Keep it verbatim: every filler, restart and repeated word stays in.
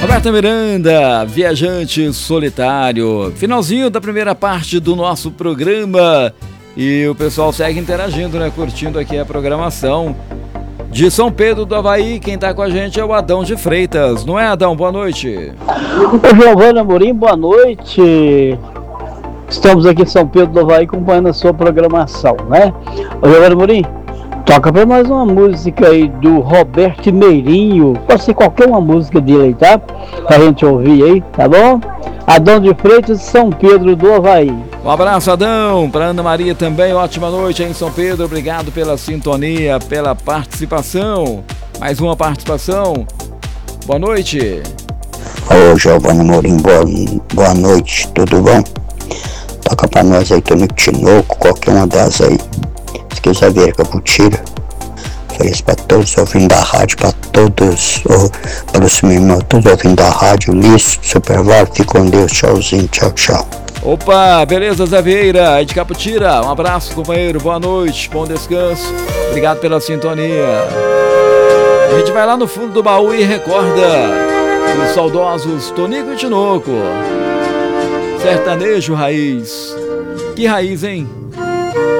Roberta Miranda, Viajante Solitário. Finalzinho da primeira parte do nosso programa. E o pessoal segue interagindo, né? Curtindo aqui a programação. De São Pedro do Avaí, quem tá com a gente é o Adão de Freitas. Não é, Adão? Boa noite. Ô, Giovana Amorim, boa noite. Estamos aqui em São Pedro do Avaí acompanhando a sua programação, né? Ô, Giovana Amorim, toca pra nós uma música aí do Roberto Meirinho. Pode ser qualquer uma música dele aí, tá? Pra gente ouvir aí, tá bom? Adão de Freitas, São Pedro do Avaí. Um abraço, Adão, para Ana Maria também, ótima noite aí em São Pedro, obrigado pela sintonia, pela participação. Mais uma participação, boa noite. Ô, Giovana Amorim, boa, boa noite, tudo bom? Toca pra nós aí, Tonico Tinoco, qualquer uma das aí. Se quiser vir, Caputira. Feliz pra todos ouvindo da rádio, pra todos, oh, para os meninos, todos ouvindo da rádio, Liz, Superval, fique com Deus, tchauzinho, tchau, tchau. Opa, beleza, Zé Vieira, aí de Caputira, um abraço, companheiro, boa noite, bom descanso, obrigado pela sintonia. A gente vai lá no fundo do baú e recorda os saudosos Tonico e Tinoco. Sertanejo raiz, que raiz, hein?